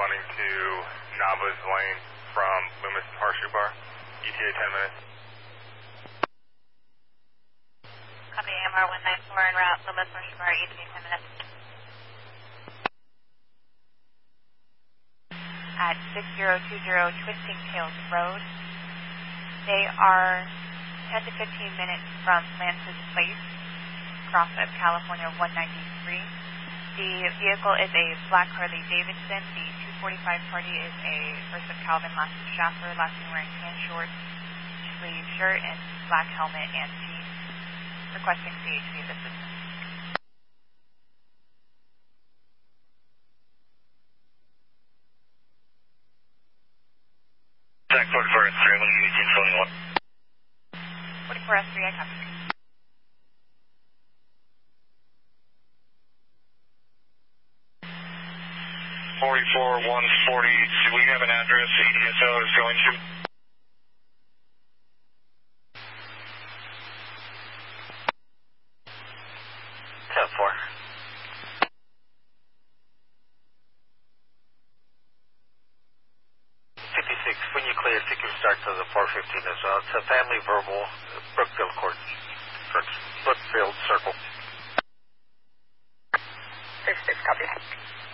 responding to Nava's Lane from Loomis Horseshoe Bar. ETA 10 minutes. Copy AMR 194 en route, Loomis Horseshoe Bar, ETA 10 minutes. At 6020 Twisting Tails Road. They are 10 to 15 minutes from Lance's Place, cross of California 193. The vehicle is a black Harley Davidson. The 245 party is a Versa Calvin Lassie Schaffer, last name wearing tan shorts, sleeve shirt, and black helmet and jeans. Requesting CHP assistance. Tech 44S3, I'm going to use Gene Filling 1. 44S3, I copy. Forty-four 140, do we have an address ADSL is going to? Tap 4. 56, when you clear, if you can start to the 415 as well. It's a family verbal, Brookfield Court, Brookfield Circle. 56, copy.